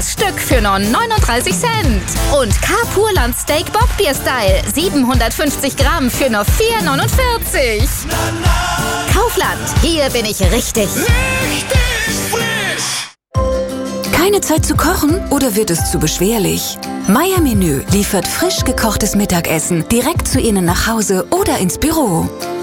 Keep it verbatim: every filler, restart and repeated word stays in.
das Stück für nur neununddreißig Cent. Und K-Purland Steak Bockbier Style, siebenhundertfünfzig Gramm für nur vier neunundvierzig. Kaufland, hier bin ich richtig. Richtig frisch! Keine Zeit zu kochen oder wird es zu beschwerlich? Meier Menü liefert frisch gekochtes Mittagessen direkt zu Ihnen nach Hause oder ins Büro.